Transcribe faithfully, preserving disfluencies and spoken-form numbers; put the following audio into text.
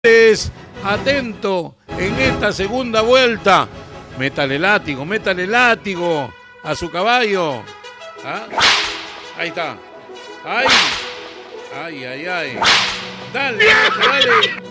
Atento en esta segunda vuelta. Métale látigo, métale látigo a su caballo. ¿Ah? Ahí está. Ay, ay, ay, ay. Dale, dale.